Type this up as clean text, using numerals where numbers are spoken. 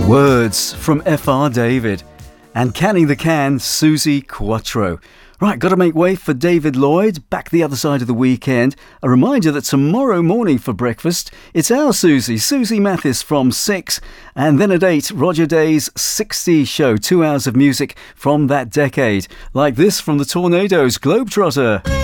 Words from F.R. David and Canning the Can, Suzi Quatro. Right, got to make way for David Lloyd, back the other side of the weekend. A reminder that tomorrow morning for breakfast, it's our Susie Mathis from 6. And then at 8, Roger Day's 60s show, 2 hours of music from that decade. Like this from the Tornadoes, Globetrotter.